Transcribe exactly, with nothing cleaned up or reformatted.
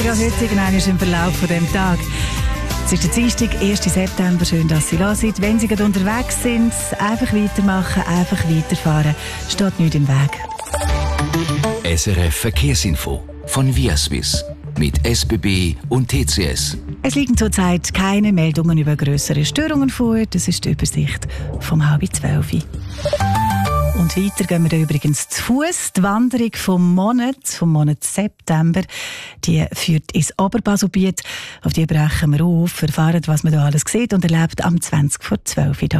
Ja, heute ist im Verlauf von dem Tag. Es ist der Dienstag, ersten September. Schön, dass Sie da sind. Wenn Sie gerade unterwegs sind, einfach weitermachen, einfach weiterfahren. Steht nichts im Weg. S R F Verkehrsinfo von Viaswiss mit S B B und T C S. Es liegen zurzeit keine Meldungen über grössere Störungen vor. Das ist die Übersicht vom halb zwölf. Und weiter gehen wir dann übrigens zu Fuß. Die Wanderung vom Monat, vom Monat September, die führt ins Oberbaselbiet. Auf die brechen wir auf, erfahren, was man da alles sieht und erlebt am zwanzig vor zwölf.